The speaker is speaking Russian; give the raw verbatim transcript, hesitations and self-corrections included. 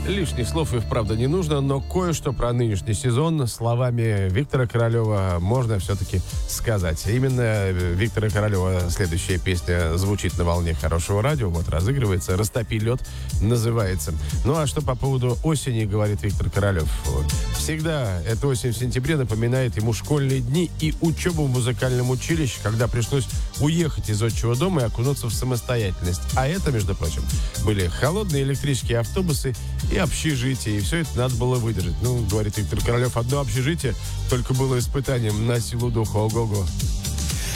Лишних слов и вправду не нужно, но кое-что про нынешний сезон словами Виктора Королева можно все-таки сказать. Именно Виктора Королева следующая песня звучит на волне хорошего радио, вот разыгрывается, «Растопи лед» называется. Ну а что по поводу осени, говорит Виктор Королев. Всегда эта осень в сентябре напоминает ему школьные дни и учебу в музыкальном училище, когда пришлось уехать из отчего дома и окунуться в самостоятельность. А это, между прочим, были холодные электрические автобусы и общежитие, и все это надо было выдержать. Ну, говорит Виктор Королев, одно общежитие только было испытанием на силу духа. Ого-го.